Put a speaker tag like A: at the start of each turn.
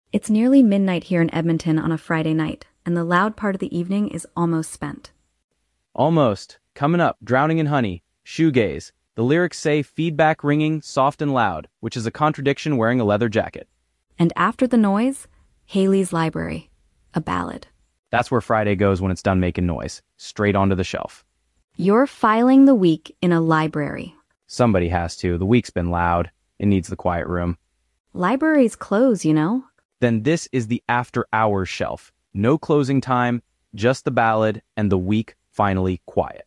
A: It's nearly midnight here in Edmonton on a Friday night, and the loud part of the evening is almost spent.
B: Almost. Coming up, Drowning in Honey, Shoegaze. The lyrics say feedback ringing, soft and loud, which is a contradiction wearing a leather jacket.
A: And after the noise, Haley's Library, a ballad.
B: That's where Friday goes when it's done making noise. Straight onto the shelf.
A: You're filing the week in a library.
B: Somebody has to. The week's been loud. It needs the quiet room.
A: Libraries close, you know?
B: Then this is the after hours shelf. No closing time, just the ballad and the week finally quiet.